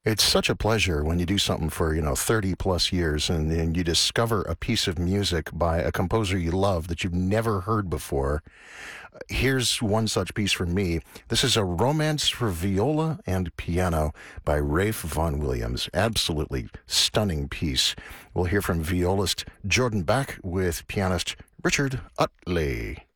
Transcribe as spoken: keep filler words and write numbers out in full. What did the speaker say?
It's such a pleasure when you do something for, you know, thirty plus years and then you discover a piece of music by a composer you love that you've never heard before. Here's one such piece for me. This is a romance for viola and piano by Rafe Vaughan Williams. Absolutely stunning piece. We'll hear from violist Jordan Bach with pianist Richard Utley.